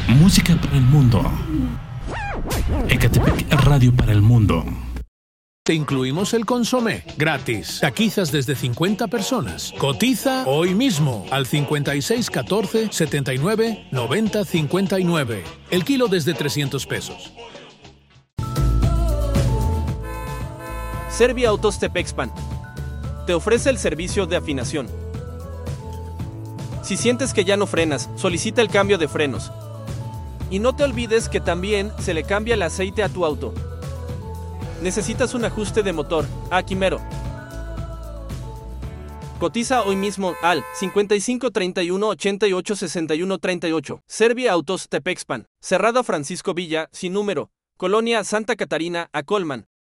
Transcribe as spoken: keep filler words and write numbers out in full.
Música para el mundo. Ecatepec Radio para el mundo. Te incluimos el consomé, gratis. Taquizas desde cincuenta personas. Cotiza hoy mismo al cincuenta y seis catorce setenta y nueve noventa cincuenta y nueve. El kilo desde trescientos pesos. Serbia Autos Tepexpan te ofrece el servicio de afinación. Si sientes que ya no frenas, solicita el cambio de frenos. Y no te olvides que también se le cambia el aceite a tu auto. ¿Necesitas un ajuste de motor? A Quimero. Cotiza hoy mismo al cincuenta y cinco treinta y uno ochenta y ocho sesenta y uno treinta y ocho. Serbia Autos Tepexpan. Cerrado Francisco Villa, sin número. Colonia Santa Catarina, a Colman.